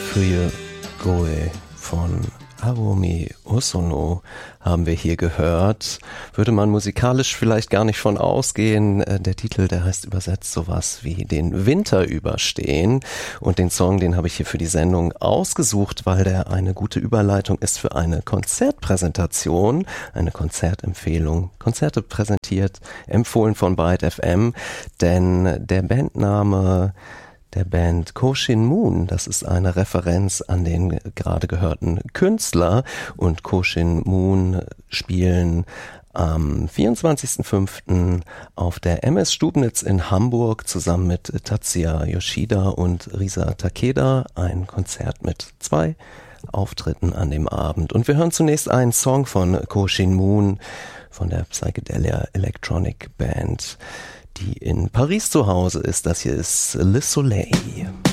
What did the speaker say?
Fuyu Goe von Haruomi Hosono haben wir hier gehört. Würde man musikalisch vielleicht gar nicht von ausgehen. Der Titel, der heißt übersetzt sowas wie den Winter überstehen. Und den Song, den habe ich hier für die Sendung ausgesucht, weil der eine gute Überleitung ist für eine Konzertpräsentation, eine Konzertempfehlung. Konzerte präsentiert, empfohlen von Byte FM, denn der Bandname der Band Koshin Moon, das ist eine Referenz an den gerade gehörten Künstler, und Koshin Moon spielen am 24.05. auf der MS Stubnitz in Hamburg zusammen mit Tatsuya Yoshida und Risa Takeda ein Konzert mit 2 Auftritten an dem Abend. Und wir hören zunächst einen Song von Koshin Moon, von der Psychedelia Electronic Band, die in Paris zu Hause ist. Das hier ist Le Soleil.